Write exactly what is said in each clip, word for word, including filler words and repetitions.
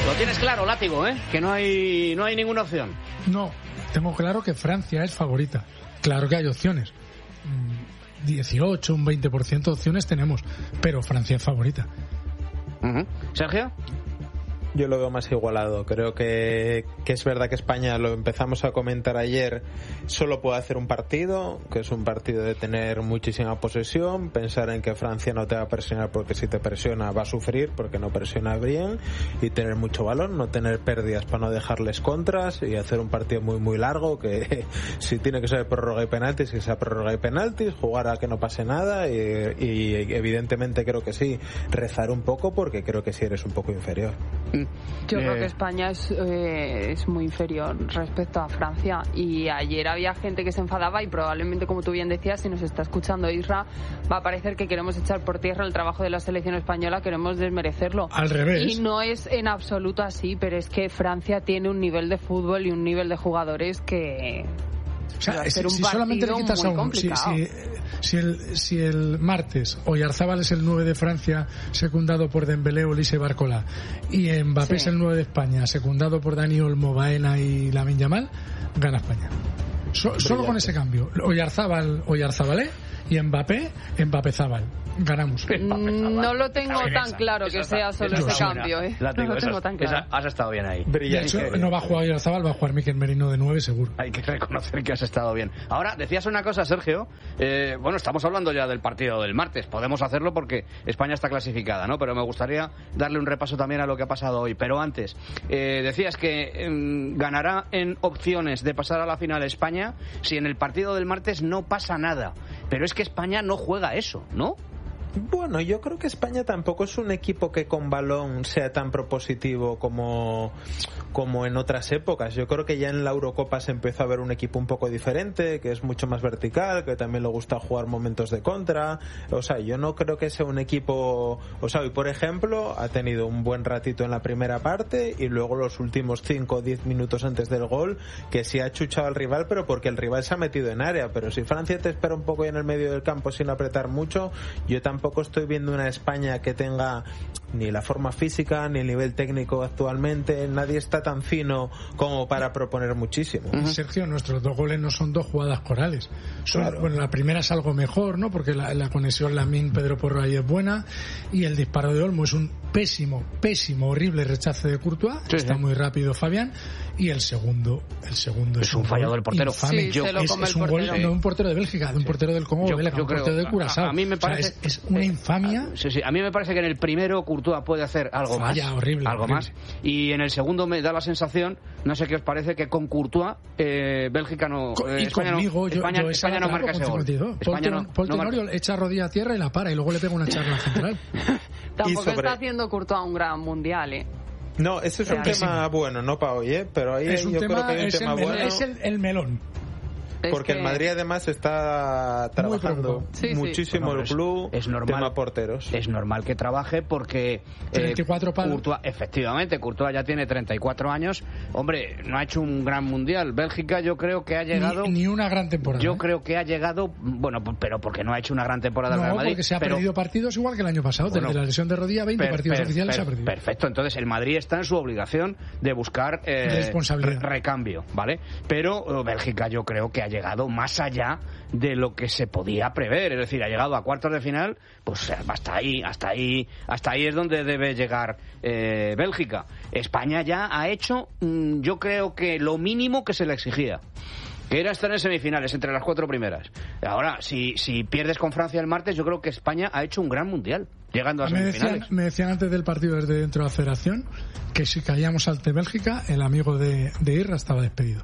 Lo tienes claro, Látigo, ¿eh? Que no hay, no hay ninguna opción. No, tengo claro que Francia es favorita. Claro que hay opciones. dieciocho, un veinte por ciento de opciones tenemos, pero Francia es favorita. Uh-huh. ¿Sergio? Yo lo veo más igualado. Creo que, que es verdad que España, lo empezamos a comentar ayer, solo puede hacer un partido, que es un partido de tener muchísima posesión, pensar en que Francia no te va a presionar porque si te presiona va a sufrir porque no presiona bien, y tener mucho balón, no tener pérdidas para no dejarles contras y hacer un partido muy muy largo que si tiene que ser prórroga y penaltis, que sea prórroga y penaltis, jugar a que no pase nada y, y evidentemente creo que sí, rezar un poco porque creo que sí eres un poco inferior. Yo Eh. creo que España es, eh, es muy inferior respecto a Francia, y ayer había gente que se enfadaba y probablemente, como tú bien decías, si nos está escuchando Isra, va a parecer que queremos echar por tierra el trabajo de la selección española, queremos desmerecerlo. Al revés. Y no es en absoluto así, pero es que Francia tiene un nivel de fútbol y un nivel de jugadores que... O sea, va a ser si, un si solamente le partido quitas a muy uno, si, complicado. si, si, el, si el martes Oyarzábal es el nueve de Francia, secundado por Dembélé, Olise y Barcola, y Mbappé Sí. es el nueve de España, secundado por Dani Olmo, Baena y Lamine Yamal, gana España. So, solo con ese cambio. Oyarzábal, Oyarzábalé, y Mbappé, Mbappé Zábal. Ganamos. No lo tengo Esa, tan claro que esa, sea solo esa ese está buena. cambio, ¿eh? Látigo, No lo esa- tengo tan claro. esa- has estado bien ahí. De hecho, no va a jugar Oyarzábal, va a jugar Mikel Merino de nueve seguro. Hay que reconocer que has estado bien. Ahora, decías una cosa, Sergio. Eh, bueno, estamos hablando ya del partido del martes. Podemos hacerlo porque España está clasificada, ¿no? Pero me gustaría darle un repaso también a lo que ha pasado hoy. Pero antes, eh, decías que eh, ganará en opciones de pasar a la final España si en el partido del martes no pasa nada. Pero es que España no juega eso, ¿no? Bueno, yo creo que España tampoco es un equipo que con balón sea tan propositivo como, como en otras épocas. Yo creo que ya en la Eurocopa se empezó a ver un equipo un poco diferente, que es mucho más vertical, que también le gusta jugar momentos de contra. O sea, yo no creo que sea un equipo... O sea, hoy, por ejemplo, ha tenido un buen ratito en la primera parte y luego los últimos cinco o diez minutos antes del gol, que sí ha chuchado al rival, pero porque el rival se ha metido en área. Pero si Francia te espera un poco ahí en el medio del campo sin apretar mucho, yo tampoco Tampoco estoy viendo una España que tenga ni la forma física ni el nivel técnico actualmente. Nadie está tan fino como para proponer muchísimo. Uh-huh. Sergio, nuestros dos goles no son dos jugadas corales. Son, claro. Bueno, la primera es algo mejor, ¿no? Porque la, la conexión Lamine-Pedro Porro ahí es buena, y el disparo de Olmo es un pésimo, pésimo, horrible rechace de Courtois. Sí, está sí. muy rápido Fabián, y el segundo, el segundo es, Es un fallo del portero. infame. Sí, se lo es, come es el un portero. gol, no un portero de Bélgica, de un portero del Congo, Yo- belga, yo un creo- portero de Curazao. a- a mí me parece- O sea, es, es una eh, infamia. Sí, sí. A mí me parece que en el primero Courtois puede hacer algo Falla, más. horrible, algo horrible. más. Y en el segundo me da la sensación, no sé qué os parece, que con Courtois eh, Bélgica no... Co- eh, y España conmigo, no, yo, España, yo esa España la no marca clavo ese con gol. cincuenta y dos. España no, Paul, Paul no marca- Tenorio echa rodilla a tierra y la para, y luego le pega una charla central. Tampoco sobre- está haciendo Courtois un gran mundial, ¿eh? No, ese es un Pésimo. tema bueno, no para hoy, ¿eh? Pero ahí Es un yo tema, creo que hay un es, tema el, bueno. es el, el melón. Es Porque que- el Madrid además está trabajando preocupado. Sí, sí. muchísimo Bueno, el es- club, es normal. tema porteros. Es normal que trabaje porque... treinta y cuatro palos. Courtois, efectivamente, Courtois ya tiene treinta y cuatro años. Hombre, no ha hecho un gran mundial. Bélgica yo creo que ha llegado... Ni, ni una gran temporada. Yo ¿eh? creo que ha llegado, bueno, pero porque no ha hecho una gran temporada el No, Real Madrid. porque se ha pero, perdido partidos igual que el año pasado. Bueno, Desde la lesión de rodilla, veinte per- partidos per- oficiales per- ha perdido. Perfecto, entonces el Madrid está en su obligación de buscar eh, Responsabilidad. re- recambio, ¿vale? Pero eh, Bélgica yo creo que ha llegado más allá de lo que se podía prever, es decir, ha llegado a cuartos de final, pues hasta ahí, hasta ahí, hasta ahí es donde debe llegar eh, Bélgica. España ya ha hecho, mm, yo creo que lo mínimo que se le exigía, que era estar en semifinales, entre las cuatro primeras. Ahora, si, si pierdes con Francia el martes, yo creo que España ha hecho un gran mundial, llegando a Me semifinales. decían, me decían antes del partido desde dentro de la federación que si caíamos ante Bélgica, el amigo de, de Irra estaba despedido.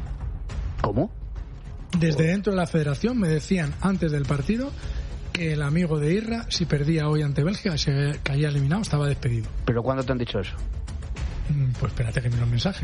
¿Cómo? Desde dentro de la federación me decían antes del partido que el amigo de Irra, si perdía hoy ante Bélgica, se caía eliminado, estaba despedido. ¿Pero cuándo te han dicho eso? Mm, Pues espérate que miro el mensaje.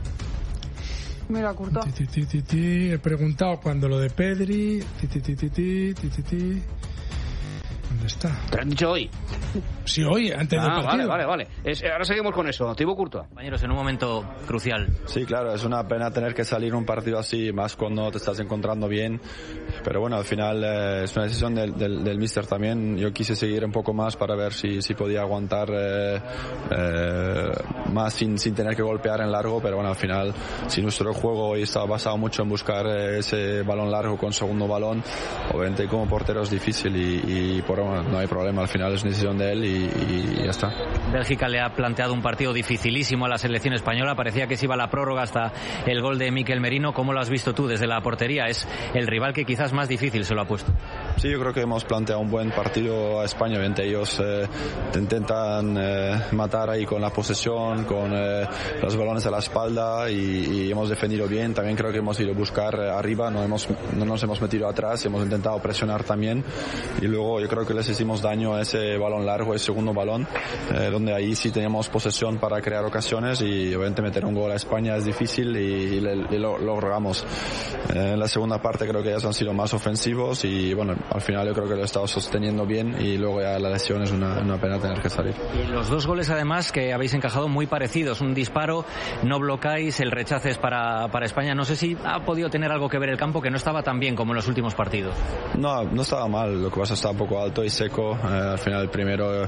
Mira, Courtois. Ti, ti, ti, ti, ti. He preguntado cuando lo de Pedri. Ti, ti, ti, ti, ti, ti, ti, ti. ¿Dónde está? ¿Te lo han dicho hoy? Sí, hoy, antes del Ah, partido. vale, vale, vale. Es- ahora seguimos con eso. Thibaut Courtois. Compañeros, en un momento crucial. Sí, claro, es una pena tener que salir un partido así, más cuando te estás encontrando bien. Pero bueno, al final eh, es una decisión del, del, del míster también. Yo quise seguir un poco más para ver si, si podía aguantar eh, eh, más sin, sin tener que golpear en largo, pero bueno, al final, si nuestro juego hoy está basado mucho en buscar ese balón largo con segundo balón, obviamente como portero es difícil y, y por bueno, no hay problema, al final es decisión de él y, y ya está. Bélgica le ha planteado un partido dificilísimo a la selección española, parecía que se iba a la prórroga hasta el gol de Mikel Merino. ¿Cómo lo has visto tú desde la portería? Es el rival que quizás más difícil se lo ha puesto. Sí, yo creo que hemos planteado un buen partido a España, obviamente ellos eh, intentan eh, matar ahí con la posesión, con eh, los balones a la espalda y, y hemos defendido bien. También creo que hemos ido a buscar eh, arriba, no, hemos, no nos hemos metido atrás, hemos intentado presionar también y luego yo creo que les hicimos daño a ese balón largo, ese segundo balón, eh, donde ahí sí teníamos posesión para crear ocasiones y obviamente meter un gol a España es difícil y, y, le, y lo, lo logramos. Eh, en la segunda parte creo que ellos han sido más ofensivos y bueno, al final yo creo que lo he estado sosteniendo bien y luego ya la lesión es una, una pena tener que salir. Y los dos goles además que habéis encajado muy parecidos, un disparo, no blocáis, el rechace es para, para España. No sé si ha podido tener algo que ver el campo, que no estaba tan bien como en los últimos partidos. No, no estaba mal, lo que pasa está un poco alto y seco, eh, al final el primero eh,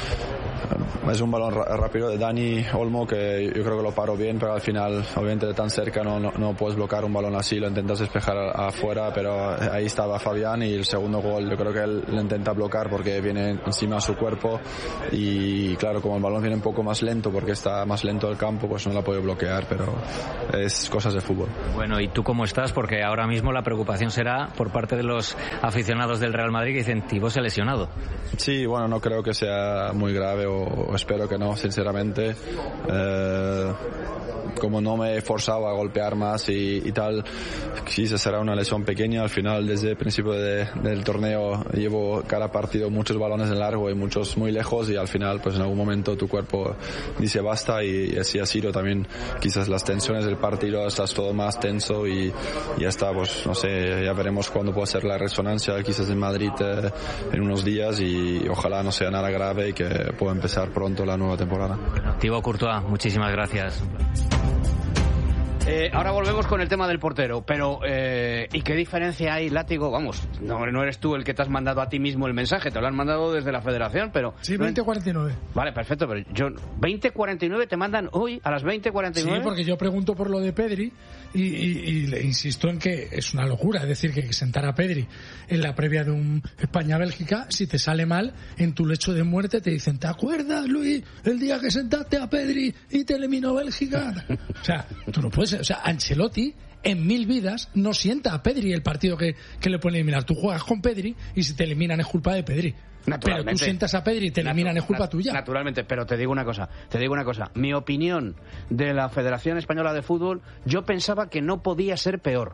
es un balón rápido de Dani Olmo que yo creo que lo paró bien, pero al final obviamente de tan cerca no, no, no puedes bloquear un balón así, lo intentas despejar afuera, pero ahí estaba Fabián y el segundo gol yo creo que él lo intenta bloquear porque viene encima a su cuerpo y claro, como el balón viene un poco más lento porque está más lento el campo, pues no la puedo bloquear, pero es cosas de fútbol. Bueno, ¿y tú cómo estás? Porque ahora mismo la preocupación será por parte de los aficionados del Real Madrid que dicen Thibaut se ha lesionado. Sí, bueno, no creo que sea muy grave o, o espero que no, sinceramente. Eh, como no me he forzado a golpear más y, y tal, quizás será una lesión pequeña. Al final, desde el principio de, del torneo, llevo cada partido muchos balones en largo y muchos muy lejos y al final, pues en algún momento tu cuerpo dice basta y, y así ha sido también. Quizás las tensiones del partido, estás todo más tenso y, y ya está, pues no sé, ya veremos cuándo puede ser la resonancia, quizás en Madrid eh, en unos días y, y ojalá no sea nada grave y que pueda empezar pronto la nueva temporada. Thibaut Courtois, muchísimas gracias. Eh, ahora volvemos con el tema del portero, pero eh, ¿y qué diferencia hay, Látigo? Vamos, no, no eres tú el que te has mandado a ti mismo el mensaje, te lo han mandado desde la federación, pero... Sí, veinte cuarenta y nueve. Vale, perfecto, pero yo... veinte cuarenta y nueve te mandan hoy a las veinte cuarenta y nueve. Sí, porque yo pregunto por lo de Pedri y, y, y le insisto en que es una locura, es decir, que sentar a Pedri en la previa de un España-Bélgica, si te sale mal, en tu lecho de muerte te dicen, ¿te acuerdas, Luis, el día que sentaste a Pedri y te eliminó Bélgica? O sea, tú no puedes... O sea, Ancelotti en mil vidas no sienta a Pedri el partido que, que le pueden eliminar. Tú juegas con Pedri y si te eliminan es culpa de Pedri. Pero tú sientas a Pedri y te eliminan Natu- es culpa tuya. Naturalmente, pero te digo una cosa, te digo una cosa. Mi opinión de la Federación Española de Fútbol, yo pensaba que no podía ser peor.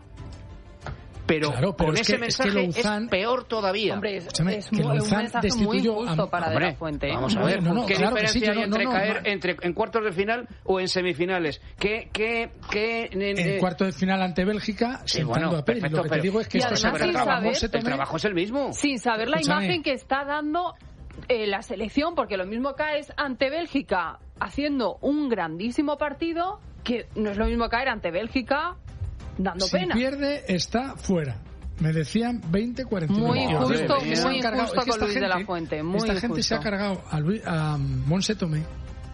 Pero, claro, pero con es ese que, mensaje es, que Louzán, es peor todavía. Hombre, es, Escúchame, es, que muy, Louzán un mensaje muy injusto a... para Hombre, De La Fuente. ¿eh? Vamos a ver, no, no, ¿qué claro diferencia sí, hay no, entre no, caer no. entre en cuartos de final o en semifinales? ¿Qué, qué, qué, en eh, cuarto de final ante Bélgica, sí, sentando bueno, a Pedri. perfecto, Lo que pero, te digo es que y esto además se sin trabajo, saber- el trabajo es el mismo. Sin saber la Escúchame. imagen que está dando eh, la selección, porque lo mismo caes ante Bélgica haciendo un grandísimo partido, que no es lo mismo caer ante Bélgica dando si pena. pierde, está fuera. Me decían veinte cuarenta y nueve. Muy No, injusto, sí, sí, muy sí. injusto con Luis de la Fuente. Muy esta gente injusto. se ha cargado a, Luis, a Monse Tomé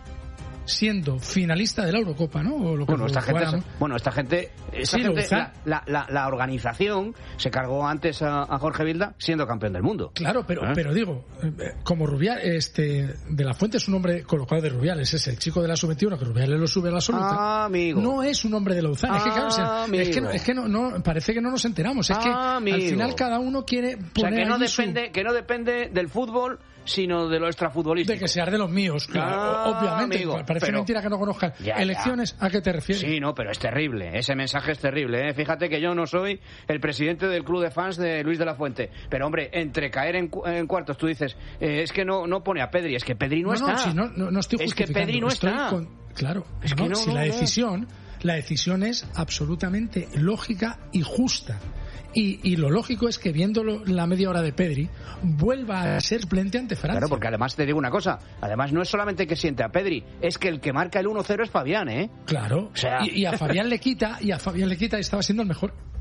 siendo finalista de la Eurocopa, ¿no? O lo que Bueno, esta gente, fuera, ¿no? bueno, esta gente, esta Sí, gente Louzán. la, la, la, la organización se cargó antes a, a Jorge Vilda siendo campeón del mundo. Claro, pero, ¿Eh? pero digo, eh, como Rubiales, este, de la Fuente es un hombre colocado de Rubiales, es el chico de la sub veintiuno que Rubiales lo sube a la absoluta. Ah, amigo. No es un hombre de Louzán, es que, claro, o sea, Amigo. es que, no, es que no, no, parece que no nos enteramos, es que Amigo. al final cada uno quiere O sea, poner que no allí su- depende, que no depende del fútbol, sino de lo extrafutbolístico. de que seas de los míos, claro, Ah, obviamente, amigo, parece pero- mentira que no conozcan. Ya, Elecciones, ¿a qué te refieres? Sí, no, pero es terrible. Ese mensaje es terrible. ¿eh? Fíjate que yo no soy el presidente del club de fans de Luis de la Fuente. Pero, hombre, entre caer en, cu- en cuartos, tú dices, eh, es que no, no pone a Pedri. Es que Pedri no, no, está. no, si no, no, no estoy Es que justificando. Pedri no estoy está. con- claro, Es no, que no, no, si no, la no. decisión, la decisión es absolutamente lógica y justa. Y, y lo lógico es que viéndolo la media hora de Pedri vuelva a ser suplente ante Francia. Claro, porque además te digo una cosa. Además, no es solamente que siente a Pedri, es que el que marca el uno cero es Fabián, ¿eh? Claro. O sea- y, y a Fabián le quita, y a Fabián le quita y estaba siendo el mejor.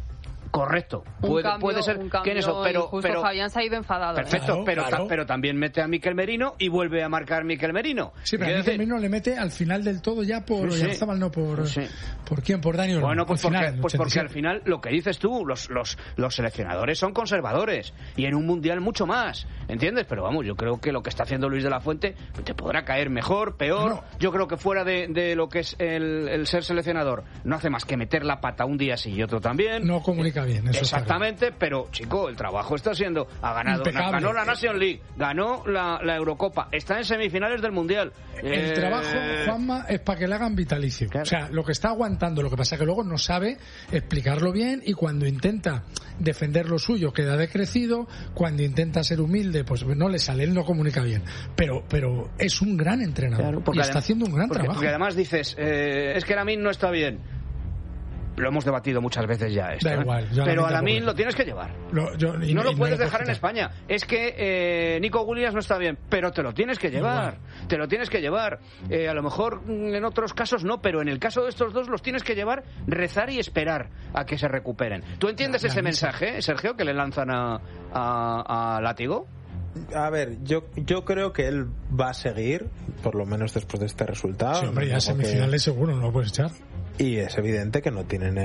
Correcto. Un Puede, cambio, puede ser un cambio que en eso, pero, injusto. pero Fabián se ha ido enfadado. perfecto, Claro, pero, claro. ta- pero también mete a Mikel Merino y vuelve a marcar Mikel Merino. Sí, pero a Quiero Mikel decir, Merino le mete al final del todo ya por Sí, sí. Oyarzabal, no por... Sí. ¿Por quién? Por Dani Olmo. Bueno, pues, al final, porque, el pues porque al ochenta y siete. final lo que dices tú, los, los, los seleccionadores son conservadores y en un mundial mucho más, ¿entiendes? Pero vamos, yo creo que lo que está haciendo Luis de la Fuente te podrá caer mejor, peor. No. Yo creo que fuera de, de lo que es el, el ser seleccionador, no hace más que meter la pata un día sí y otro también. No comunica bien, eso está Exactamente, pero chico, el trabajo está siendo, ha ganado, Impecable. ganó la Nation League, ganó la, la Eurocopa, está en semifinales del mundial. El Eh, trabajo, Juanma, es para que le hagan vitalicio. Claro. O sea, lo que está aguantando, lo que pasa es que luego no sabe explicarlo bien y cuando intenta defender lo suyo queda decrecido, cuando intenta ser humilde, pues no le sale, él no comunica bien. Pero pero es un gran entrenador Claro, porque y está adem- haciendo un gran porque, trabajo. porque además dices, eh, es que Lamin no está bien. Lo hemos debatido muchas veces ya esto. Da ¿eh? igual, yo a Pero Lamin a Lamin tampoco. lo tienes que llevar. Lo- yo- y- No y lo puedes le dejar en puedo España. Es que eh, Nico Williams no está bien, pero te lo tienes que llevar. Te lo tienes que llevar. Eh, a lo mejor mm, en otros casos no, pero en el caso de estos dos los tienes que llevar, rezar y esperar a que se recuperen. ¿Tú entiendes La- la ese misa. mensaje, Sergio, que le lanzan a, a, a Látigo? A ver, yo, yo creo que él va a seguir, por lo menos después de este resultado. Sí, hombre, ya Luego que- semifinales seguro no lo puedes echar. Y es evidente que no tienen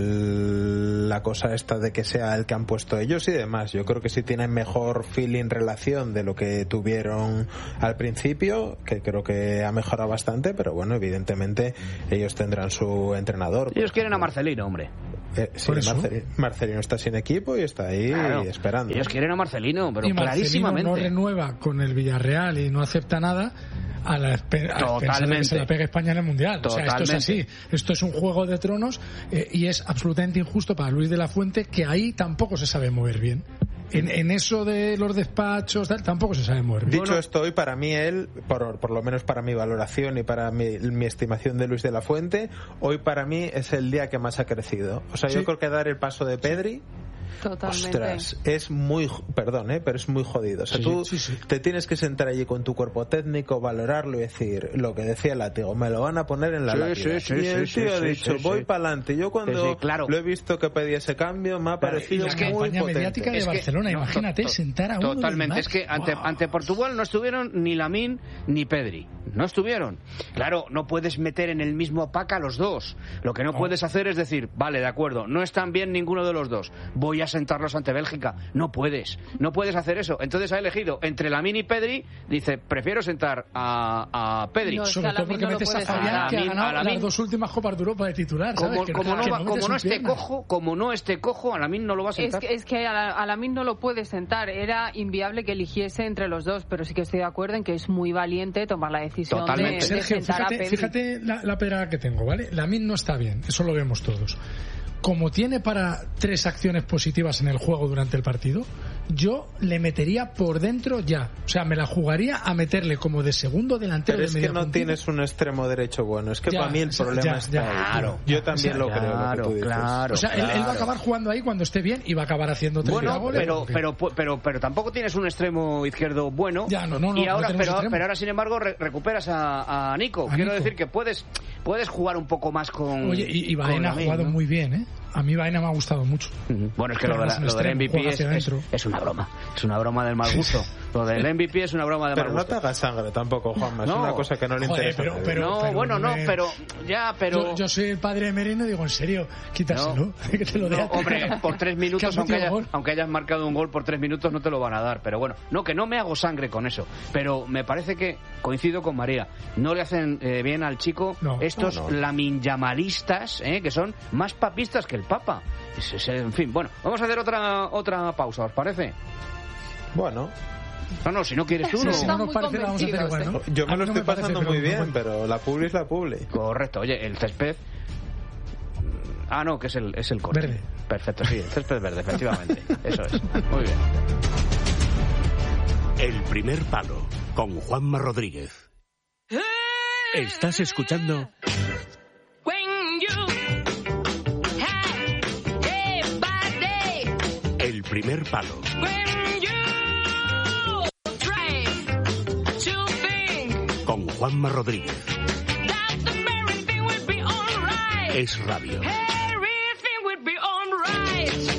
el, la cosa esta de que sea el que han puesto ellos y demás. Yo creo que sí tienen mejor feeling, relación de lo que tuvieron al principio, que creo que ha mejorado bastante, pero bueno, evidentemente ellos tendrán su entrenador. Ellos quieren a Marcelino, hombre. Eh, sí, Por eso. Marcelino, Marcelino está sin equipo y está ahí Claro. esperando. Ellos quieren a Marcelino, pero y Marcelino clarísimamente. no renueva con el Villarreal y no acepta nada a la espe- a Totalmente. expensas de que se la pegue España en el Mundial. O sea, esto es así. Totalmente. Esto es un juego de tronos eh, y es absolutamente injusto para Luis de la Fuente, que ahí tampoco se sabe mover bien. En, en eso de los despachos, tal, tampoco se sabe mover bien. Dicho esto, hoy para mí él, por, por lo menos para mi valoración y para mi, mi estimación de Luis de la Fuente, hoy para mí es el día que más ha crecido. O sea, Sí. yo creo que dar el paso de Pedri, Totalmente. ostras, es muy, jo- perdón, ¿eh? pero es muy jodido. O sea, Sí, tú sí, sí. te tienes que sentar allí con tu cuerpo técnico, valorarlo y decir lo que decía el látigo, me lo van a poner en la Sí, lápida. sí, sí, y el sí, tío sí, ha sí, dicho, sí, voy sí. para adelante. Yo cuando Sí, sí, claro. lo he visto que pedía ese cambio, me ha Claro, parecido y la es que muy campaña potente. mediática de Es que- Barcelona, no, imagínate, to- to- sentar a uno de los Totalmente, más. es que ante, Wow. ante Portugal no estuvieron ni Lamine ni Pedri. No estuvieron. Claro, no puedes meter en el mismo pack a los dos. Lo que no, No. puedes hacer es decir, vale, de acuerdo, no están bien ninguno de los dos. Voy a sentarlos ante Bélgica. No puedes. No puedes hacer eso. Entonces ha elegido entre Lamine y Pedri. Dice, prefiero sentar a, a Pedri. No, es que Sobre a todo Lamine porque no lo metes a puedes Fabián, sacar. que ha A Lamine- ganado a Lamine- las dos últimas Copas de Europa de titular, ¿sabes? Como, Que como no, que va- mete como sus no esté piernas. cojo, como no esté cojo, a Lamine no lo va a Es sentar. que, es que a, la, a Lamine no lo puede sentar. Era inviable que eligiese entre los dos, pero sí que estoy de acuerdo en que es muy valiente tomar la decisión de, Totalmente. de Sergio, sentar a fíjate, Pedri. fíjate la, la pedrada que tengo, ¿vale? Lamine no está bien, eso lo vemos todos. Como tiene para tres acciones positivas en el juego durante el partido, yo le metería por dentro ya. O sea, me la jugaría a meterle como de segundo delantero Pero de es que media no puntilla. tienes un extremo derecho bueno. Es que Ya, para mí el ya, problema ya, está ya, ahí. claro. Yo también Ya, lo creo, lo que claro, tú dices. claro. O sea, él, él va a Claro. acabar jugando ahí cuando esté bien y va a acabar haciendo tres Bueno, goles, pero, porque- pero, pero, pero tampoco tienes un extremo izquierdo bueno. Ya, no, no, no, y no ahora, tenemos pero, extremo. pero ahora, sin embargo, re- recuperas a, a Nico. A Quiero Nico. decir que puedes, puedes jugar un poco más con. Oye, y, y con Baena ha Lamine, jugado ¿no? muy bien, ¿eh? A mí Baena me ha gustado mucho. Ujú. Bueno, es que Pero lo, de no la- es un lo del extremo, M V juega P es, hacia es, adentro. es una broma. Es una broma del mal gusto. Lo del M V P es una broma de Pero mal no gusto. te hagas sangre tampoco, Juanma. Es No. una cosa que no le Joder, interesa. pero- a nadie. pero- no, bueno, no, me- pero. Ya, pero. Yo, yo soy el padre de Merino y digo, en serio, quítaselo. Que te lo dé No, a ti. hombre, por tres Que minutos, has aunque, metido haya- gol. aunque hayas marcado un gol por tres minutos, no te lo van a dar. Pero bueno, no, que no me hago sangre con eso. Pero me parece que coincido con María. No le hacen eh, bien al chico No, estos no, no. laminyamalistas, eh, que son más papistas que el Papa. Es- es- en fin, bueno, vamos a hacer otra otra pausa, ¿os parece? Bueno, No, no, si no quieres tú, Sí, no. si no nos muy parece, la vamos a hacer igual, ¿no? yo A me mí lo no estoy parece, pasando pero muy no bien, me- pero la publi es la publi. Correcto, oye, el césped. Ah, no, que es el, es el corte. Verde. Perfecto, sí, el césped verde, efectivamente. Eso es. Muy bien. El primer palo con Juanma Rodríguez. Estás escuchando El primer palo con Juanma Rodríguez. Es radio. Everything would be alright.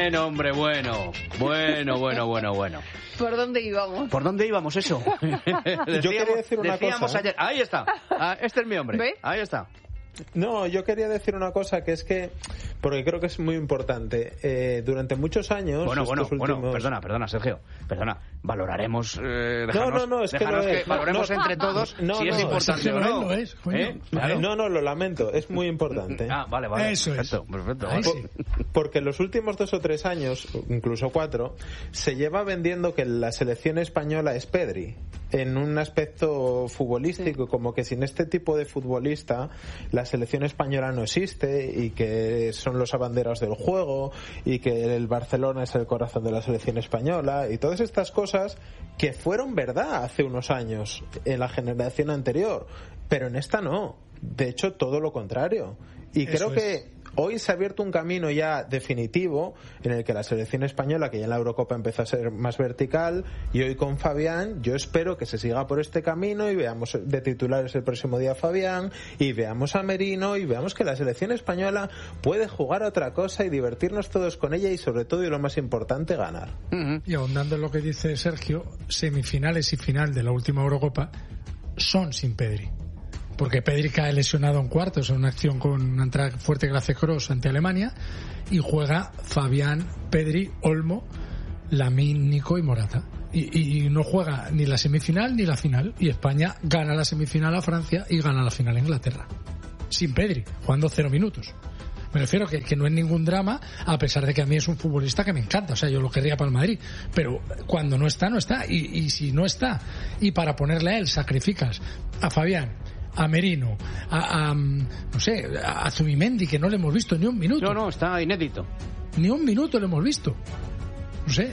Bueno, hombre, bueno. Bueno, bueno, bueno, bueno. ¿Por dónde íbamos? ¿Por dónde íbamos eso? Decíamos, Yo quería decir una decíamos cosa. ayer. Ahí está. Ah, este es mi hombre. ¿Ve? Ahí está. No, yo quería decir una cosa que es que, porque creo que es muy importante, eh, durante muchos años... Bueno, bueno, estos bueno, últimos... perdona, perdona, Sergio, perdona, valoraremos, eh, No, dejarnos, no, no, es que dejarnos lo que es. valoremos No, no. entre todos No, si no, es importante Sergio o no. Noel lo es, coño. ¿Eh? Claro. No, no, lo lamento, es muy importante. Ah, vale, vale. Eso es. Perfecto, perfecto. Ahí vale. sí. Porque los últimos dos o tres años, incluso cuatro, se lleva vendiendo que la selección española es Pedri, en un aspecto futbolístico, Sí. como que sin este tipo de futbolista la selección española no existe y que son los abanderados del juego y que el Barcelona es el corazón de la selección española y todas estas cosas que fueron verdad hace unos años en la generación anterior, pero en esta no. De hecho, todo lo contrario. Y Eso creo es. que hoy se ha abierto un camino ya definitivo en el que la selección española, que ya en la Eurocopa empezó a ser más vertical, y hoy con Fabián, yo espero que se siga por este camino y veamos de titulares el próximo día a Fabián, y veamos a Merino, y veamos que la selección española puede jugar a otra cosa y divertirnos todos con ella y sobre todo, y lo más importante, ganar. Ujú. Y ahondando en lo que dice Sergio, semifinales y final de la última Eurocopa son sin Pedri. Porque Pedri cae lesionado en cuartos en una acción con una entrada fuerte que le hace Kroos ante Alemania y juega Fabián, Pedri, Olmo, Lamine, Nico y Morata. Y, y no juega ni la semifinal ni la final. Y España gana la semifinal a Francia y gana la final a Inglaterra. Sin Pedri, jugando cero minutos. Me refiero que, que no es ningún drama, a pesar de que a mí es un futbolista que me encanta. O sea, yo lo querría para el Madrid. Pero cuando no está, no está. Y, y si no está, y para ponerle a él sacrificas a Fabián, a Merino, a, a no sé, a Zubimendi, que no le hemos visto ni un minuto. No, no, está inédito. Ni un minuto le hemos visto. No sé,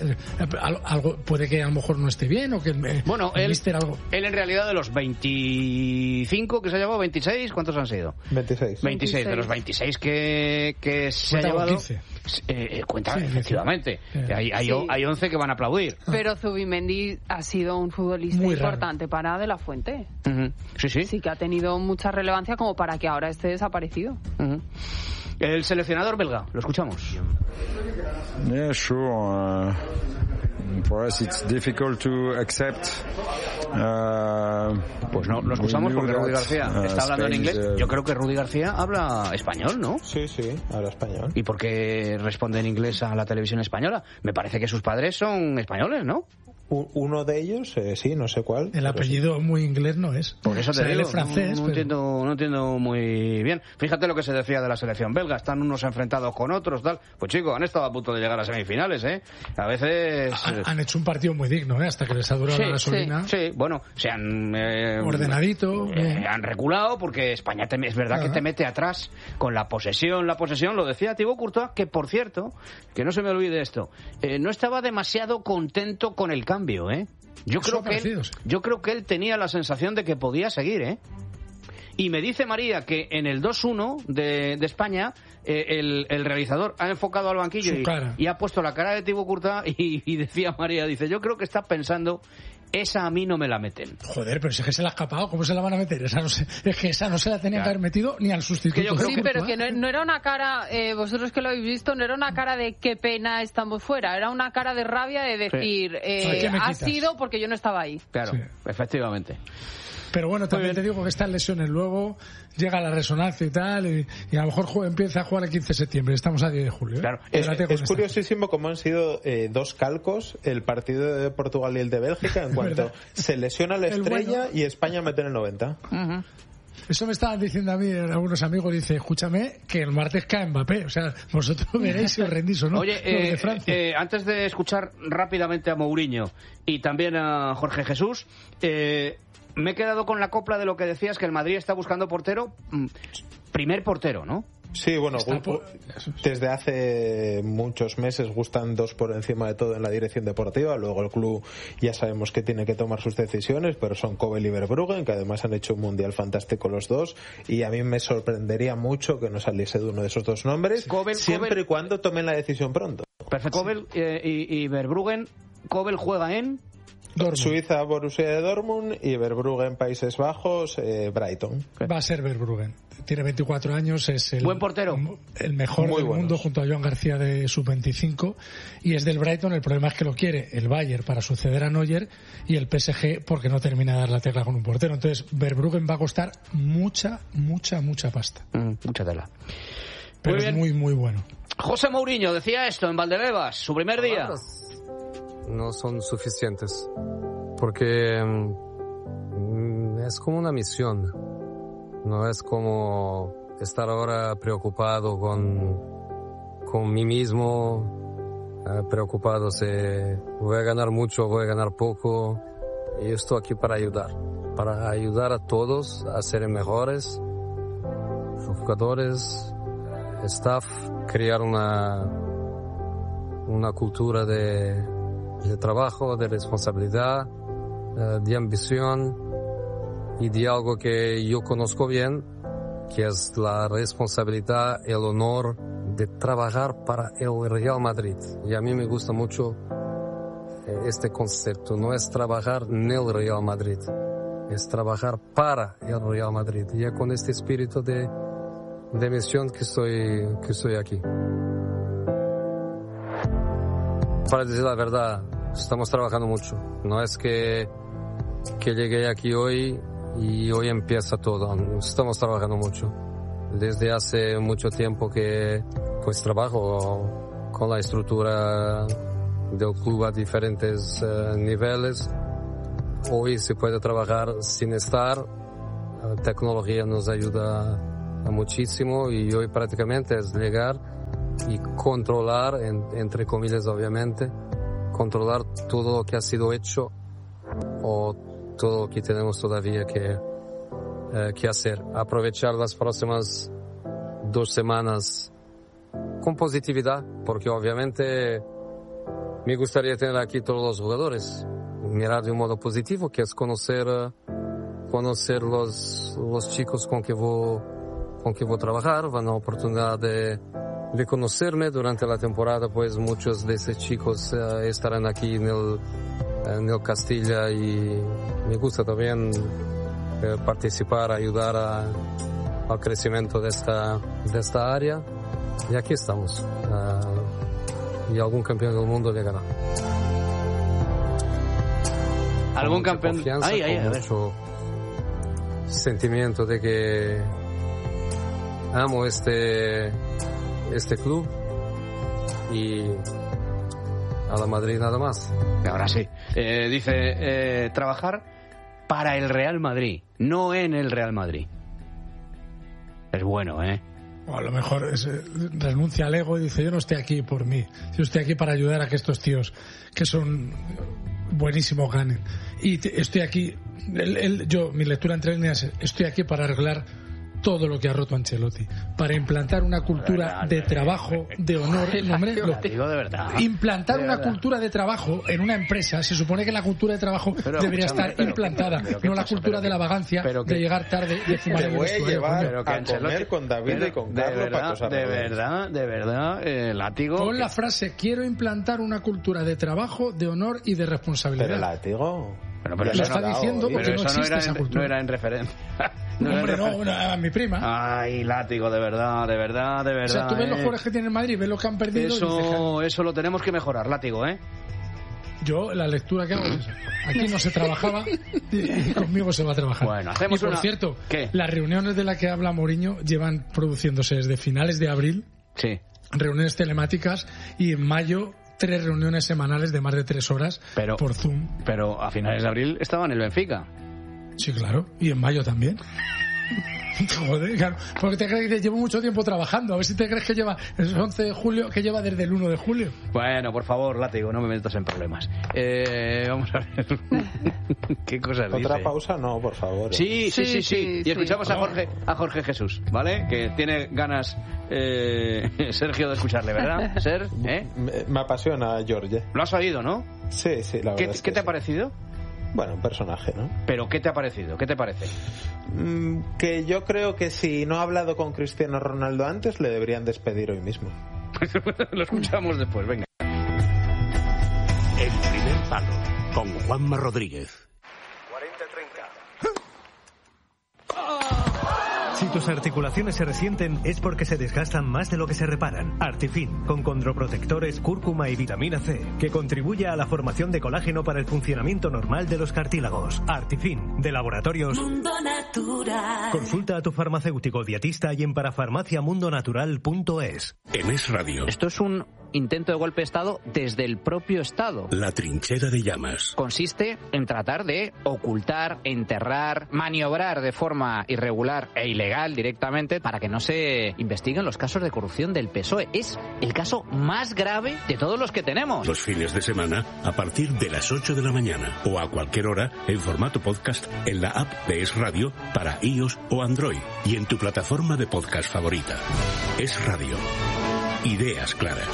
algo puede que a lo mejor no esté bien o que el, Bueno, el él, míster algo. él en realidad de los veinticinco que se ha llevado, veintiséis, ¿cuántos han sido? veintiséis. veintiséis, de los veintiséis que, que se Cuenta ha con llevado, quince. eh, cuenta, Sí, efectivamente. sí. Hay, hay, Sí. hay once que van a aplaudir. Pero Zubimendi ha sido un futbolista Muy raro. importante para De La Fuente. Ujú. Sí, sí. Sí que ha tenido mucha relevancia como para que ahora esté desaparecido. Ujú. El seleccionador belga, lo escuchamos. Yeah, sure. Uh, for us, it's difficult to accept. Uh, Pues no, lo escuchamos we knew porque Rudy that, García uh, está hablando en Spain is, inglés. uh, Yo creo que Rudy García habla español, ¿no? Sí, sí, habla español. ¿Y por qué responde en inglés a la televisión española? Me parece que sus padres son españoles, ¿no? U- Uno de ellos, eh, sí, no sé cuál. El pero apellido muy inglés no es. Por eso O sea, te él digo, es francés, no, no pero- entiendo, no entiendo muy bien. Fíjate lo que se decía de la selección belga, están unos enfrentados con otros, tal. Pues chicos, han estado a punto de llegar a semifinales, ¿eh? A veces... Han, han hecho un partido muy digno, ¿eh? Hasta que les ha durado Sí, la gasolina. Sí, bueno, se han... eh, Ordenadito. eh, bien. han reculado porque España te- es verdad Ajá. que te mete atrás con la posesión, la posesión, lo decía Thibaut Courtois, que por cierto, que no se me olvide esto, eh, no estaba demasiado contento con el cambio, ¿eh? Yo Eso creo ha que él, parecido, sí. yo creo que él tenía la sensación de que podía seguir, ¿eh? Y me dice María que en el dos uno de, de España eh, el, el realizador ha enfocado al banquillo Su y, cara. y ha puesto la cara de Thibaut Courtois y, y decía María, dice, yo creo que está pensando, esa a mí no me la meten. Joder, pero si es que se la ha escapado, ¿cómo se la van a meter? Esa no se- es que esa no se la tenían Claro. que haber metido ni al sustituto. Es que yo creo de Sí, pero Courtois. que no, no era una cara, eh, vosotros que lo habéis visto, no era una cara de qué pena estamos fuera, era una cara de rabia de decir, eh, Ay, ¿qué me ha quitas? sido porque yo no estaba ahí. Claro, Sí. efectivamente. Pero bueno, también te digo que estas lesiones luego llega la resonancia y tal, y, y a lo mejor juega- empieza a jugar el quince de septiembre. Estamos a diez de julio. ¿eh? Claro, Es, Espérate con es esta. curiosísimo cómo han sido eh, dos calcos el partido de Portugal y el de Bélgica en cuanto verdad. se lesiona la El estrella bueno. y España mete en el noventa. Eso me estaban diciendo a mí algunos amigos, dice, escúchame, que el martes cae Mbappé. O sea, vosotros veréis si os rendís o no. Oye, Los eh, de Francia. eh, antes de escuchar rápidamente a Mourinho y también a Jorge Jesús, eh, me he quedado con la copla de lo que decías, que el Madrid está buscando portero, mm, primer portero, ¿no? Sí, bueno, Está gu- por- desde hace muchos meses gustan dos por encima de todo en la dirección deportiva. Luego el club ya sabemos que tiene que tomar sus decisiones, pero son Kobel y Verbruggen, que además han hecho un mundial fantástico los dos. Y a mí me sorprendería mucho que no saliese de uno de esos dos nombres, Kobel- siempre Kobel- y cuando tomen la decisión pronto. Perfecto. Kobel eh, y, y Verbruggen, Kobel juega en... Dortmund. Suiza, Borussia de Dortmund, y Verbruggen, Países Bajos, eh, Brighton. Va a ser Verbruggen. Tiene veinticuatro años, es el, buen portero, el mejor Muy del buenos. mundo junto a Joan García de sub veinticinco, y es del Brighton. El problema es que lo quiere el Bayern para suceder a Neuer y el P S G porque no termina de dar la tecla con un portero. Entonces Verbruggen va a costar mucha, mucha, mucha pasta. Mm, mucha tela. Pero Muy es bien. muy, muy bueno. José Mourinho decía esto en Valdebebas, su primer día. No son suficientes porque mm, es como una misión, no es como estar ahora preocupado con, con mí mismo, eh, preocupado si voy a ganar mucho o voy a ganar poco. Yo estoy aquí para ayudar, para ayudar a todos a ser mejores, los jugadores, staff, crear una, una cultura de, de trabajo, de responsabilidad, eh, de ambición y de algo que yo conozco bien, que es la responsabilidad, el honor de trabajar para el Real Madrid. Y a mí me gusta mucho eh, este concepto. No es trabajar en el Real Madrid, es trabajar para el Real Madrid. Y es con este espíritu de, de misión que estoy, que estoy aquí. Para decir la verdad, estamos trabajando mucho. No es que, que llegué aquí hoy y hoy empieza todo. Estamos trabajando mucho. Desde hace mucho tiempo que pues trabajo con la estructura del club a diferentes uh, niveles. Hoy se puede trabajar sin estar. La tecnología nos ayuda muchísimo y hoy prácticamente es llegar y controlar, en, entre comillas obviamente, controlar todo lo que ha sido hecho o todo lo que tenemos todavía que, eh, que hacer. Aprovechar las próximas dos semanas con positividad, porque obviamente me gustaría tener aquí todos los jugadores. Mirar de un modo positivo, que es conocer, conocer los, los chicos con que voy, con que voy a trabajar. Van a la oportunidad de, de conocerme durante la temporada, pues muchos de esos chicos uh, estarán aquí en el, en el Castilla y me gusta también eh, participar, ayudar a, al crecimiento de esta, de esta área. Y aquí estamos. Uh, y algún campeón del mundo llegará. Algún campeón. Confianza, Ay, ay, con a ver. mucho sentimiento de que amo este, este club y a la Madrid nada más. Ahora sí. Eh, dice, eh, trabajar para el Real Madrid, no en el Real Madrid. Es bueno, ¿eh? O a lo mejor es, eh, renuncia al ego y dice, yo no estoy aquí por mí, yo estoy aquí para ayudar a que estos tíos que son buenísimos ganen. Y te, estoy aquí, el, el, yo, mi lectura entre líneas, estoy aquí para arreglar todo lo que ha roto Ancelotti, para implantar una cultura de trabajo, de honor. No, hombre, lo- Te digo de verdad. implantar De una verdad. cultura de trabajo en una empresa, se supone que la cultura de trabajo Pero, debería escúchame, estar pero- implantada, pero ¿qué no la pasa? cultura Pero de la que- vagancia, pero que- de llegar tarde, de fumar Te en el voy a vestuario, llevar coño. Pero que a Ancelotti- comer con David pero y con de Carlos para verdad, que os de arregléis. verdad, de verdad, eh, látigo. Pon que- la frase, quiero implantar una cultura de trabajo, de honor y de responsabilidad. Pero látigo. Bueno, pero Ya lo eso lo está he dado, diciendo ¿eh? porque pero no eso no existe era, esa en, cultura. no era en referencia. No era en Hombre, no, referencia. una- a mi prima. Ay, látigo, de verdad, de verdad, de verdad. o sea, tú ves los eh. jugadores que tiene el Madrid, ves lo que han perdido y dices, Eso, eso lo tenemos que mejorar, látigo, ¿eh? yo la lectura que hago es esa. Aquí no se trabajaba y, y conmigo se va a trabajar. Bueno, hacemos y por una- cierto, ¿Qué? las reuniones de las que habla Mourinho llevan produciéndose desde finales de abril, Sí. reuniones telemáticas, y en mayo tres reuniones semanales de más de tres horas Pero- por Zoom. Pero a finales de abril estaba en el Benfica. Sí, claro. Y en mayo también. Joder, claro. Porque te crees que llevo mucho tiempo trabajando. A ver si te crees que lleva el once de julio, que lleva desde el uno de julio. Bueno, por favor, látigo, no me metas en problemas. Eh, vamos a ver. ¿Qué cosas Otra dice? pausa, no, por favor. ¿eh? Sí, sí, sí, Sí, sí. sí, Y escuchamos sí. a Jorge, a Jorge Jesús, ¿vale? Que tiene ganas eh, Sergio de escucharle, ¿verdad? Ser, ¿eh? Me, me apasiona George. Lo has oído, ¿no? Sí, sí, la verdad. ¿Qué, es qué que te ha sí. parecido? Bueno, un personaje, ¿no? Pero ¿qué te ha parecido? ¿Qué te parece? Mm, que yo creo que si no ha hablado con Cristiano Ronaldo antes, le deberían despedir hoy mismo. Lo escuchamos después, venga. El primer palo con Juanma Rodríguez. cuarenta treinta. Si tus articulaciones se resienten es porque se desgastan más de lo que se reparan. Artifin, con condroprotectores, cúrcuma y vitamina C, que contribuye a la formación de colágeno para el funcionamiento normal de los cartílagos. Artifin, de Laboratorios Mundo Natural. Consulta a tu farmacéutico dietista y en parafarmaciamundonatural punto es. En Es Radio. Esto es un intento de golpe de Estado desde el propio Estado. La trinchera de llamas. Consiste en tratar de ocultar, enterrar, maniobrar de forma irregular e ilegal directamente para que no se investiguen los casos de corrupción del P S O E. Es el caso más grave de todos los que tenemos. Los fines de semana a partir de las ocho de la mañana o a cualquier hora en formato podcast en la app de Es Radio para iOS o Android y en tu plataforma de podcast favorita. Es Radio. Ideas claras.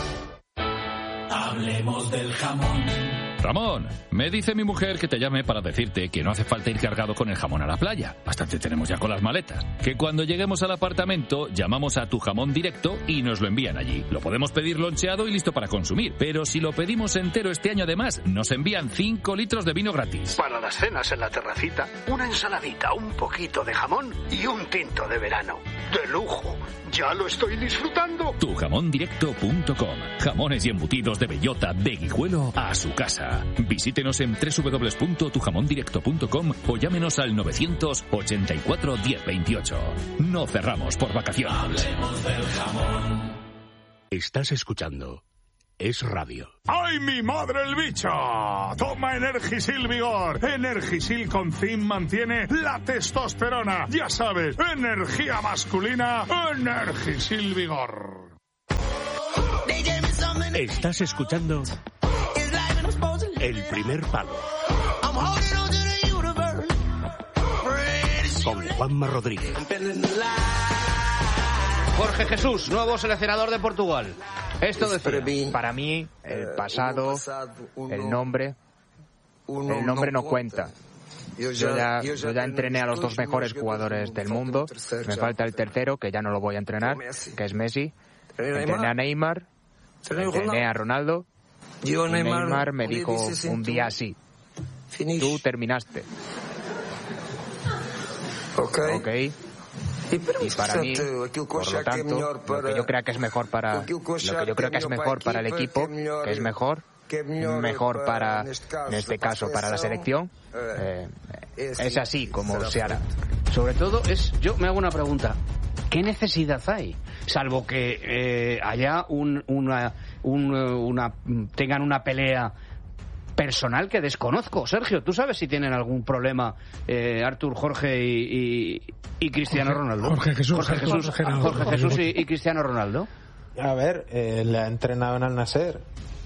Hablemos del jamón. Ramón, me dice mi mujer que te llame para decirte que no hace falta ir cargado con el jamón a la playa. Bastante tenemos ya con las maletas. Que cuando lleguemos al apartamento llamamos a Tu Jamón Directo y nos lo envían allí. Lo podemos pedir loncheado y listo para consumir. Pero si lo pedimos entero este año además, nos envían cinco litros de vino gratis. Para las cenas en la terracita, una ensaladita, un poquito de jamón y un tinto de verano. ¡De lujo! ¡Ya lo estoy disfrutando! tu jamón directo punto com. Jamones y embutidos de bellota de Guijuelo a su casa. Visítenos en doble u doble u doble u punto tu jamón directo punto com o llámenos al novecientos ochenta y cuatro diez veintiocho. No cerramos por vacaciones. Hablemos del jamón. Estás escuchando Es Radio. ¡Ay, mi madre el bicho! Toma Energisil Vigor. Energisil con zinc mantiene la testosterona. Ya sabes, energía masculina, Energisil Vigor. Estás escuchando El Primer Palo con Juanma Rodríguez. Jorge Jesús, nuevo seleccionador de Portugal. Esto decía. Para mí, el pasado, el nombre, el nombre no cuenta. Yo ya, yo ya entrené a los dos mejores jugadores del mundo. Me falta el tercero, que ya no lo voy a entrenar, que es Messi. Entrené a Neymar, entrené a Ronaldo. Y Neymar me dijo un día así: tú terminaste. Ok. Y para mí, por lo tanto, lo que yo creo que es mejor para lo que yo creo que es mejor para el equipo, que es mejor mejor para, en este caso, para la selección, eh, es así como se hará. Sobre todo es, yo me hago una pregunta: ¿qué necesidad hay? Salvo que eh, haya un, una, un, una tengan una pelea personal que desconozco. Sergio, ¿tú sabes si tienen algún problema eh, Artur, Jorge y, y, y Cristiano Jorge, Ronaldo? Jorge Jesús, Jorge Jesús, Jorge, Jorge Jesús y, y Cristiano Ronaldo. A ver, eh, le ha entrenado en Al Nassr,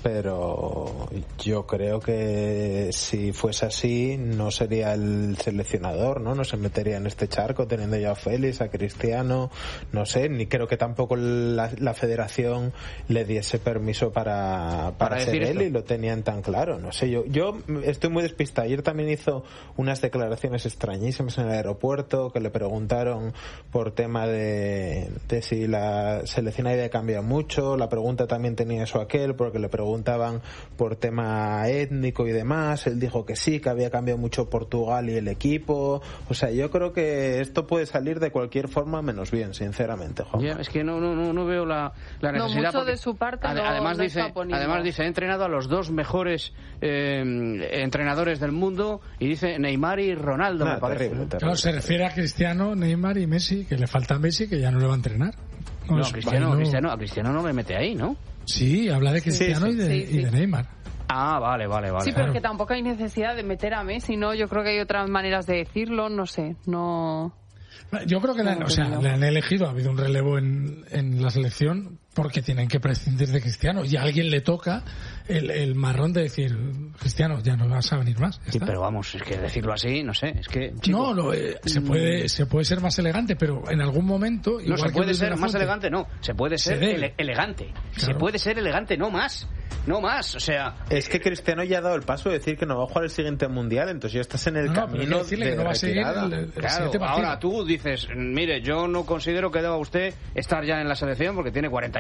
pero yo creo que si fuese así no sería el seleccionador, ¿no? No se metería en este charco teniendo ya a Félix, a Cristiano, no sé, ni creo que tampoco la, la federación le diese permiso para, para, para ser él, y lo tenían tan claro, no sé, yo yo estoy muy despistado. Ayer también hizo unas declaraciones extrañísimas en el aeropuerto, que le preguntaron por tema de, de si la selección había cambiado mucho, la pregunta también tenía eso aquel, porque le preguntaban por tema étnico y demás, él dijo que sí, que había cambiado mucho Portugal y el equipo. O sea, yo creo que esto puede salir de cualquier forma menos bien, sinceramente, Juan. Ya, es que no, no, no, no veo la, la necesidad. No, mucho de su parte ad, no, además no dice, está poniendo. además dice, he entrenado a los dos mejores eh, entrenadores del mundo, y dice Neymar y Ronaldo, nah, me parece. Terrible, terrible. Claro, se refiere a Cristiano, Neymar y Messi, que le falta a Messi, que ya no le va a entrenar. No, no Cristiano, no... Cristiano, a Cristiano no me mete ahí, ¿no? Sí, habla de Cristiano sí, sí, y, de, sí, sí. y de Neymar. Ah, vale, vale, vale. Sí, pero que tampoco hay necesidad de meter a Messi, ¿no? Yo creo que hay otras maneras de decirlo, no sé, no... Yo creo que le han, o sea, le han elegido, ha habido un relevo en, en la selección porque tienen que prescindir de Cristiano, y a alguien le toca el, el marrón de decir: Cristiano, ya no vas a venir más. Sí, pero vamos, es que decirlo así, no sé, es que... Chico, no, lo, eh, se puede se puede ser más elegante, pero en algún momento... No, se puede ser más elegante, no, se puede ser se ele elegante, claro. Se puede ser elegante, no más, no más, o sea... Es que Cristiano ya ha dado el paso de decir que no va a jugar el siguiente Mundial, entonces ya estás en el no, camino de que no va a seguir el, el claro, ahora tú dices, mire, yo no considero que deba usted estar ya en la selección porque tiene cuarenta y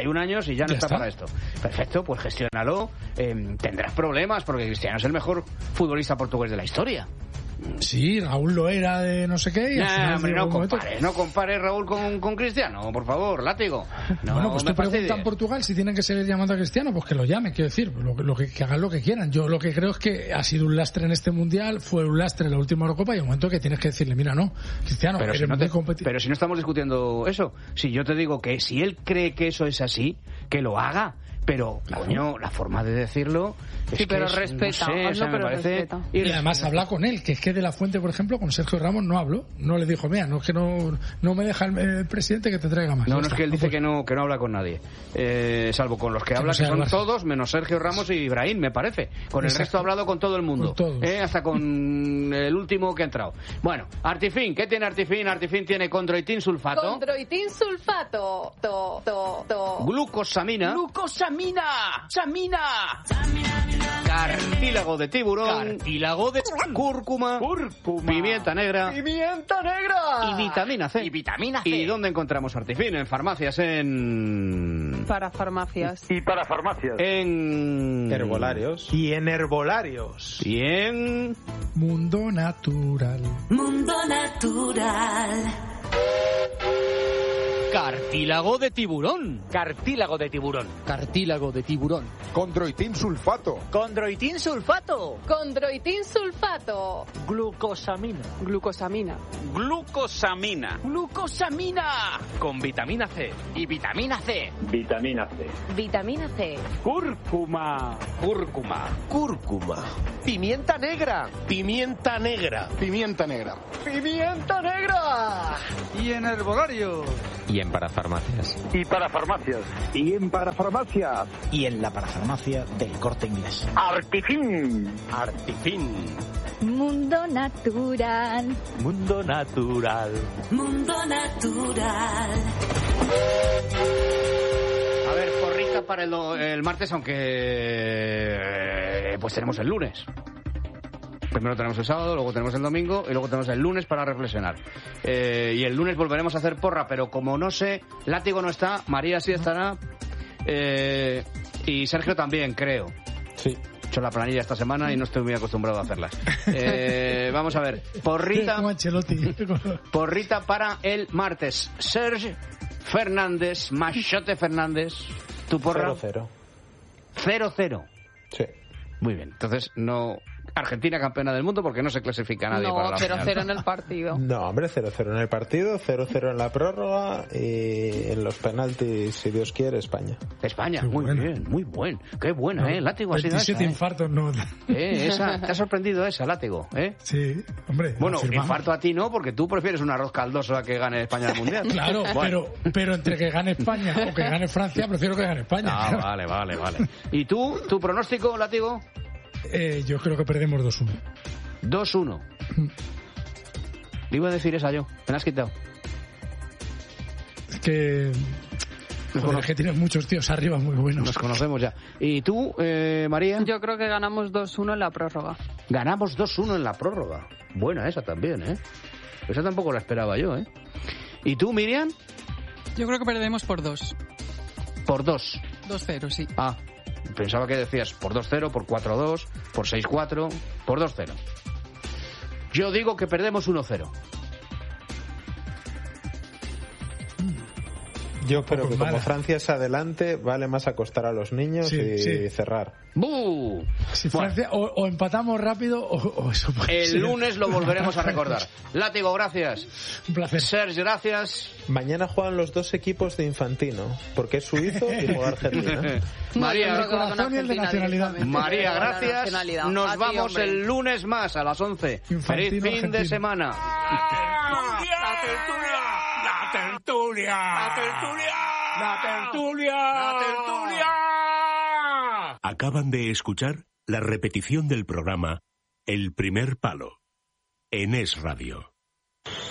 y un años y ya no Ya está, está. para esto. Perfecto, pues gestiónalo. Eh, tendrás problemas porque Cristiano es el mejor futbolista portugués de la historia. Sí, Raúl lo era de no sé qué. Y al Nah, final hombre, llegó no un momento- compares, no compares Raúl con, con Cristiano, por favor, látigo. No, bueno, pues me tú preguntas fastidies. en Portugal si tienen que seguir llamando a Cristiano, pues que lo llamen, quiero decir, lo, lo que, que hagan lo que quieran. Yo lo que creo es que ha sido un lastre en este mundial, fue un lastre en la última Eurocopa y hay un momento que tienes que decirle, mira, no, Cristiano, Pero eres si, no muy te- competitivo. pero si no estamos discutiendo eso, si yo te digo que si él cree que eso es así, que lo haga, pero, coño, la forma de decirlo es Sí, que pero es, respeta, no sé, hazlo, o sea, me pero parece respeta. Y además habla con él, que es que de la Fuente, por ejemplo, con Sergio Ramos no habló, no le dijo, mira, no es que no, no me deja el, el presidente que te traiga más. No, Ya no es está, que él dice puede- que no que no habla con nadie, eh, salvo con los que Que habla, no que sea son Barça. todos, menos Sergio Ramos y Ibrahim, me parece. Con el Exacto. resto ha hablado con todo el mundo, Con todos. eh, hasta con el último que ha entrado. Bueno, Artifin, ¿qué tiene Artifin? Artifin tiene condroitin sulfato, Condroitin sulfato. To, to, to. glucosamina, ¡Glucosamina! ¡Samina! cartílago de tiburón, Cartílago de cúrcuma, cúrcuma, pimienta negra pimienta negra y vitamina C. Y vitamina C. ¿Y dónde encontramos Artifin? En farmacias, en... Para farmacias. Y para farmacias. En... Herbolarios. Y en herbolarios. Y en... Mundo natural. Mundo natural. Cartílago de tiburón. Cartílago de tiburón. Cartílago de tiburón. Condroitin sulfato. Condroitin sulfato. Condroitin sulfato. Glucosamina. Glucosamina. Glucosamina. Glucosamina. Con vitamina C. Y vitamina C. Vitamina C. Vitamina C. Cúrcuma. Cúrcuma. Cúrcuma. Pimienta negra. Pimienta negra. Pimienta negra. Pimienta negra. Y en herbolario. Y en parafarmacias. Y para farmacias. Y en para farmacias. Y en la parafarmacia del Corte Inglés. Artifin. Artifin. Mundo natural. Mundo natural. Mundo natural. A ver, porrita para el, do- el martes, aunque eh, pues tenemos el lunes. Primero tenemos el sábado, luego tenemos el domingo y luego tenemos el lunes para reflexionar. Eh, y el lunes volveremos a hacer porra, pero como no sé, Látigo no está, María sí estará eh, y Sergio también, creo. Sí. He hecho la planilla esta semana y no estoy muy acostumbrado a hacerlas. Eh, vamos a ver, porrita, Como Ancelotti. porrita para el martes. Serge Fernández, Machote Fernández, tu porra. cero cero. cero cero. Sí. Muy bien, entonces no... Argentina campeona del mundo porque no se clasifica nadie para No, la cero final. cero en el partido. No, hombre, cero cero en el partido, cero cero en la prórroga y en los penaltis, si Dios quiere, España. España, Qué muy buena. bien, muy buen. Qué buena, ¿eh? Látigo ha sido esa, veintisiete ¿eh? infartos, no. Eh, esa, te ha sorprendido esa, Látigo, ¿eh? Sí, hombre. Bueno, afirmamos. infarto a ti no, porque tú prefieres un arroz caldoso a que gane España el Mundial. Claro, Bueno. pero, pero entre que gane España o que gane Francia, prefiero que gane España. Ah, claro. vale, vale, vale. ¿Y tú, tu pronóstico, Látigo? Eh, yo creo que perdemos dos uno. dos uno. Le iba a decir esa yo, me la has quitado. Es que... Joder, es que tienes muchos tíos arriba muy buenos. Nos conocemos ya. ¿Y tú, eh, María? Yo creo que ganamos dos uno en la prórroga. Ganamos dos uno en la prórroga. Buena esa también, ¿eh? Esa tampoco la esperaba yo, ¿eh? ¿Y tú, Miriam? Yo creo que perdemos por dos. Por dos. dos cero, sí. Ah, pensaba que decías por dos cero, por cuatro dos, por seis cuatro, por dos cero. Yo digo que perdemos uno cero. Yo creo Poco que como mala. Francia es adelante, vale más acostar a los niños Sí, y sí. cerrar. ¡Bu! Si Bueno, Francia, o, o empatamos rápido o, o eso puede el ser. lunes lo volveremos a recordar. Látigo, gracias. Un placer. Serge, gracias. Mañana juegan los dos equipos de Infantino, porque es suizo y juega Argentina. María, No, yo creo el que con corazón y el de Argentina nacionalidad. directamente. María, La gracias. nacionalidad. Nos A ti, vamos hombre. el lunes más a las once. Infantino, Feliz fin de Argentina. semana. ¡La tertulia! ¡La tertulia! ¡La tertulia! ¡La tertulia! ¡La tertulia! Acaban de escuchar la repetición del programa El primer palo en Es Radio.